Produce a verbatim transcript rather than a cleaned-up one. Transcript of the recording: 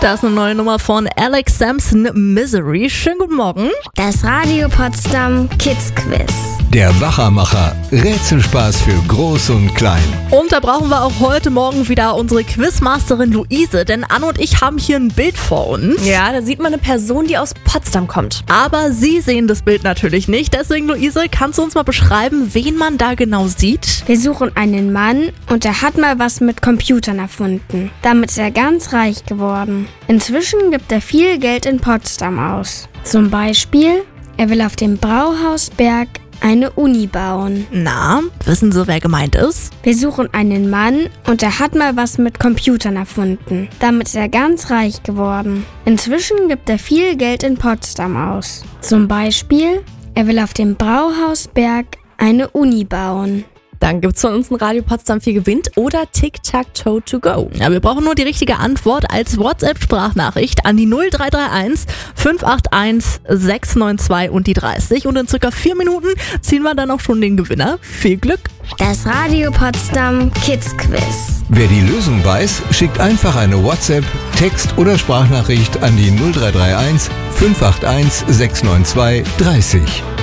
Da ist eine neue Nummer von Alex Sampson, Misery. Schönen guten Morgen. Das Radio Potsdam Kids Quiz. Der Wachermacher. Rätselspaß für Groß und Klein. Und da brauchen wir auch heute Morgen wieder unsere Quizmasterin Luise, denn Anne und ich haben hier ein Bild vor uns. Ja, da sieht man eine Person, die aus Potsdam kommt. Aber Sie sehen das Bild natürlich nicht. Deswegen, Luise, kannst du uns mal beschreiben, wen man da genau sieht? Wir suchen einen Mann und er hat mal was mit Computern erfunden. Damit ist er ganz reich geworden. Inzwischen gibt er viel Geld in Potsdam aus. Zum Beispiel, er will auf dem Brauhausberg eine Uni bauen. Na, wissen Sie, wer gemeint ist? Wir suchen einen Mann und er hat mal was mit Computern erfunden. Damit ist er ganz reich geworden. Inzwischen gibt er viel Geld in Potsdam aus. Zum Beispiel, er will auf dem Brauhausberg eine Uni bauen. Dann gibt's von uns ein Radio Potsdam vier gewinnt oder Tic-Tac-Toe to go. Ja, wir brauchen nur die richtige Antwort als WhatsApp-Sprachnachricht an die null drei drei eins fünf acht eins sechs neun zwei und die dreißig. Und in circa vier Minuten ziehen wir dann auch schon den Gewinner. Viel Glück! Das Radio Potsdam Kids Quiz. Wer die Lösung weiß, schickt einfach eine WhatsApp, Text- oder Sprachnachricht an die null drei drei eins fünf acht eins sechs neun zwei dreißig.